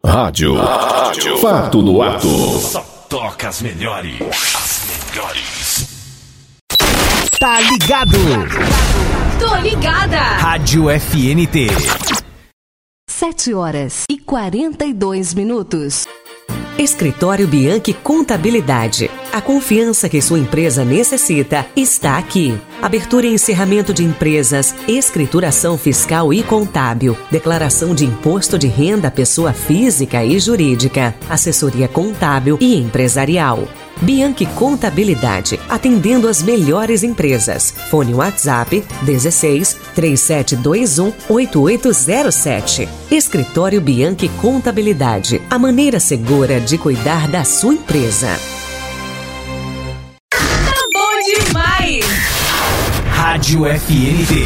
Rádio. Fato do Ato. Só toca as melhores. As melhores. Tá ligado? Tô ligada. Rádio FNT. 7h42. Escritório Bianchi Contabilidade. A confiança que sua empresa necessita está aqui. Abertura e encerramento de empresas, escrituração fiscal e contábil, declaração de imposto de renda à pessoa física e jurídica, assessoria contábil e empresarial. Bianchi Contabilidade, atendendo as melhores empresas. Fone WhatsApp 16 3721 8807. Escritório Bianchi Contabilidade, a maneira segura de cuidar da sua empresa. Tá bom demais! Rádio FNT.